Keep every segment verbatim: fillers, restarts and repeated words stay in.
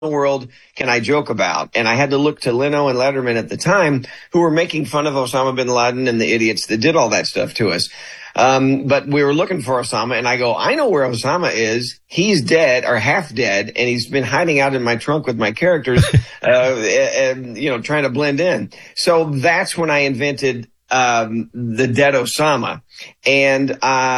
the world can I joke about? And I had to look to Leno and Letterman at the time, who were making fun of Osama bin Laden and the idiots that did all that stuff to us. Um, but we were looking for Osama, and I go, I know where Osama is. He's dead or half dead, and he's been hiding out in my trunk with my characters, uh, and, you know, trying to blend in. So that's when I invented um, the dead Osama. And uh,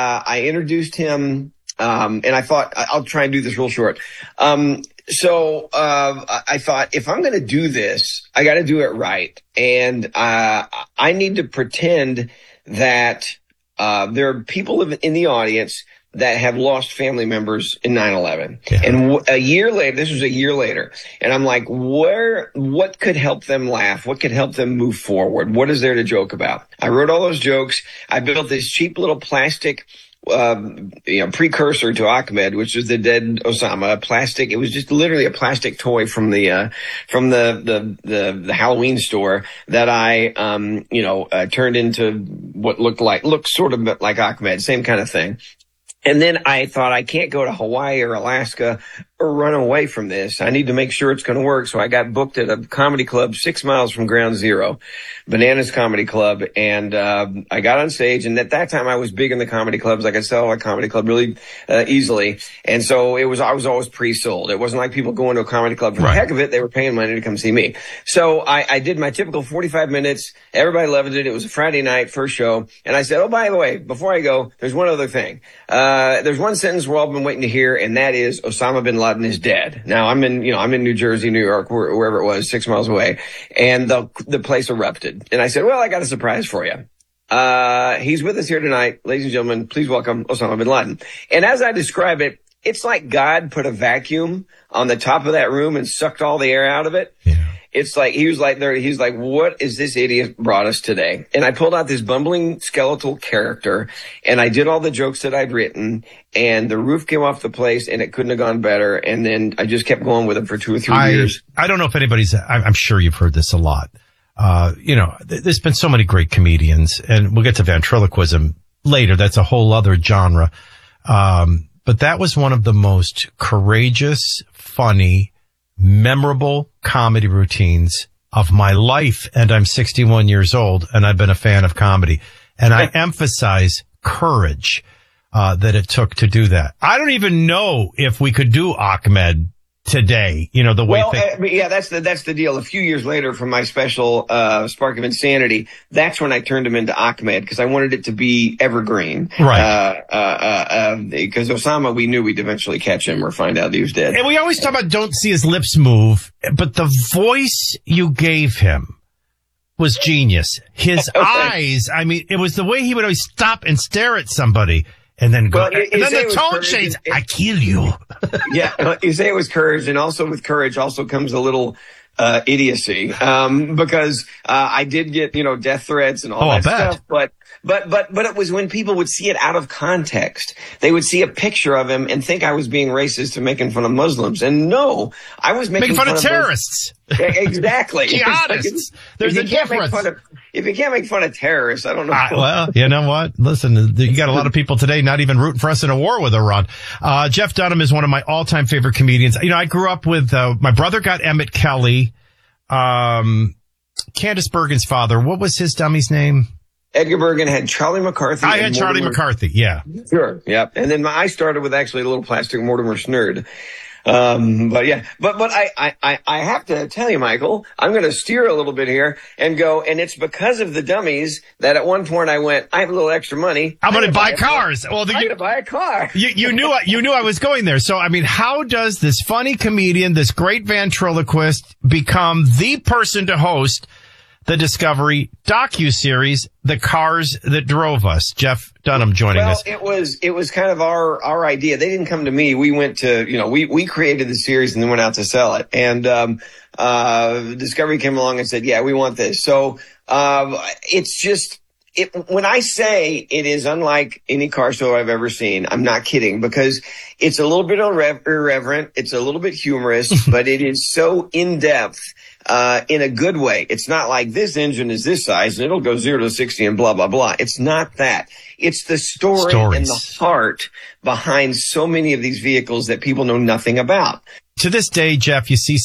I introduced him, um, and I thought, I'll try and do this real short. Um, So, uh, I thought if I'm going to do this, I got to do it right. And, uh, I need to pretend that, uh, there are people in the audience that have lost family members in nine eleven. Yeah. And w- a year later, this was a year later, and I'm like, where, what could help them laugh? What could help them move forward? What is there to joke about? I wrote all those jokes. I built this cheap little plastic Um, you know, precursor to Ahmed, which is the dead Osama, a plastic. It was just literally a plastic toy from the, uh, from the, the, the, the Halloween store that I, um, you know, uh, turned into what looked like, looked sort of like Ahmed, same kind of thing. And then I thought, I can't go to Hawaii or Alaska or run away from this. I need to make sure it's going to work. So I got booked at a comedy club six miles from Ground Zero, Bananas Comedy Club. And, uh, I got on stage. And at that time, I was big in the comedy clubs. I could sell a comedy club really, uh, easily. And so it was, I was always pre-sold. It wasn't like people going to a comedy club for the heck of it. They were paying money to come see me. So I, I did my typical forty-five minutes. Everybody loved it. It was a Friday night, first show. And I said, oh, by the way, before I go, there's one other thing. Uh, there's one sentence we're all been waiting to hear, and that is Osama bin Laden is dead. Now I'm in, you know, I'm in New Jersey, New York, wherever it was, six miles away, and the the place erupted. And I said, well, I got a surprise for you. Uh, he's with us here tonight, ladies and gentlemen. Please welcome Osama bin Laden. And as I describe it, it's like God put a vacuum on the top of that room and sucked all the air out of it. Yeah. It's like, he was like there, he's like, what is this idiot brought us today? And I pulled out this bumbling skeletal character, and I did all the jokes that I'd written, and the roof came off the place, and it couldn't have gone better. And then I just kept going with it for two or three I, years. I don't know if anybody's, I'm sure you've heard this a lot. Uh, you know, there's been so many great comedians, and we'll get to ventriloquism later. That's a whole other genre. Um, but that was one of the most courageous, funny, memorable comedy routines of my life. And I'm sixty-one years old, and I've been a fan of comedy. And I emphasize courage, uh, that it took to do that. I don't even know if we could do Ahmed today, you know, the way well, things... uh, yeah, that's the, that's the deal. A few years later from my special, uh, Spark of Insanity, that's when I turned him into Ahmed, because I wanted it to be evergreen. Right. Uh, uh, uh, uh, because Osama, we knew we'd eventually catch him or find out that he was dead. And we always talk about don't see his lips move, but the voice you gave him was genius. His okay. eyes, I mean, it was the way he would always stop and stare at somebody. And then go, well, and then the tone change. I kill you. Yeah, you say it was courage, and also with courage also comes a little uh idiocy. Um, because uh I did get, you know, death threats and all oh, that stuff, but but but but it was when people would see it out of context. They would see a picture of him and think I was being racist and making fun of Muslims. And no, I was making, making fun, fun of, of terrorists. Those, yeah, exactly. Jihadists. There's a difference. Of, if you can't make fun of terrorists, I don't know. Uh, well, you know what? Listen, you got a lot of people today not even rooting for us in a war with Iran. Uh, Jeff Dunham is one of my all-time favorite comedians. You know, I grew up with, uh, my brother got Emmett Kelly. Um, Candice Bergen's father, what was his dummy's name? Edgar Bergen had Charlie McCarthy. I had Charlie Mortimer. McCarthy, yeah. Sure, yep. And then my, I started with actually a little plastic Mortimer Snurd. Um, but yeah, but, but I, I, I have to tell you, Michael, I'm going to steer a little bit here and go, and it's because of the dummies that at one point I went, I have a little extra money. I'm going to buy cars. Well, I'm going to buy a car. You, you knew, you knew I was going there. So, I mean, how does this funny comedian, this great ventriloquist become the person to host the Discovery docuseries, The Cars That Drove Us? Jeff Dunham joining well, us. Well, it was, it was kind of our, our idea. They didn't come to me. We went to, you know, we, we created the series and then went out to sell it. And, um, uh, Discovery came along and said, yeah, we want this. So, um, it's just, it, when I say it is unlike any car show I've ever seen, I'm not kidding, because it's a little bit irre- irreverent. It's a little bit humorous, but it is so in depth. Uh, in a good way. It's not like this engine is this size and it'll go zero to sixty and blah, blah, blah. It's not that. It's the story Stories. and the heart behind so many of these vehicles that people know nothing about. To this day, Jeff, you see